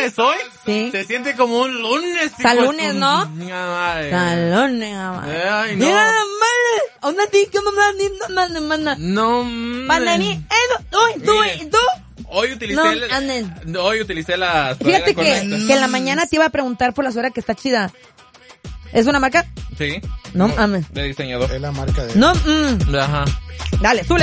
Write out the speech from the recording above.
lunes hoy. Sí. Se siente como un lunes. Salunes, ¿no? Ay, Salones, Ay, no. No. Hoy utilicé la Fíjate que en la mañana te iba a preguntar por la suela que está chida. ¿Es una marca? Sí. No, De diseñador. Es la marca de... No, Ajá. Dale, súbele.